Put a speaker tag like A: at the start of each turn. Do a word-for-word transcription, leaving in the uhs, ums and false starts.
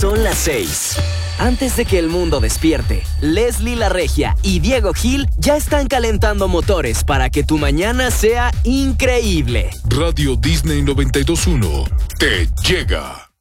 A: Son las seis. Antes de que el mundo despierte, Leslie La Regia y Diego Gil ya están calentando motores para que tu mañana sea increíble.
B: Radio Disney noventa y dos punto uno te llega.